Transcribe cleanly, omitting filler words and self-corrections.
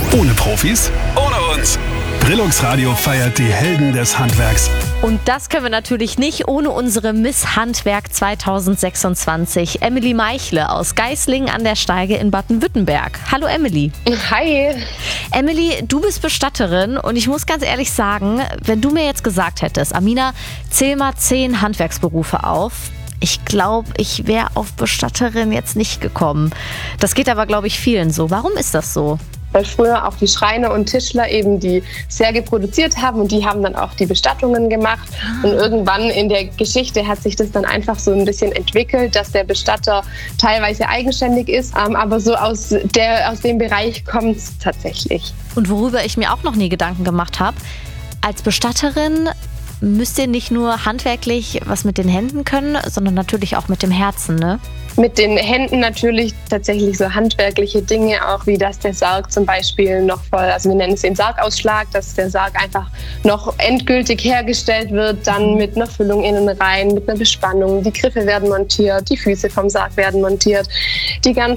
Ohne Profis, ohne uns. Brillux Radio feiert die Helden des Handwerks. Und das können wir natürlich nicht ohne unsere Miss Handwerk 2026, Emily Meichle aus Geislingen an der Steige in Baden-Württemberg. Hallo Emily. Hi. Emily, du bist Bestatterin und ich muss ganz ehrlich sagen, wenn du mir jetzt gesagt hättest, Amina, zähl mal 10 Handwerksberufe auf. Ich glaube, ich wäre auf Bestatterin jetzt nicht gekommen. Das geht aber, glaube ich, vielen so. Warum ist das so? Weil früher auch die Schreiner und Tischler eben die Särge produziert haben und die haben dann auch die Bestattungen gemacht. Und irgendwann in der Geschichte hat sich das dann einfach so ein bisschen entwickelt, dass der Bestatter teilweise eigenständig ist, aber so aus dem Bereich kommt es tatsächlich. Und worüber ich mir auch noch nie Gedanken gemacht habe, als Bestatterin müsst ihr nicht nur handwerklich was mit den Händen können, sondern natürlich auch mit dem Herzen, ne? Mit den Händen natürlich tatsächlich so handwerkliche Dinge auch, wie dass der Sarg zum Beispiel noch wir nennen es den Sargausschlag, dass der Sarg einfach noch endgültig hergestellt wird, dann mit einer Füllung innen rein, mit einer Bespannung. Die Griffe werden montiert, die Füße vom Sarg werden montiert. Die ganzen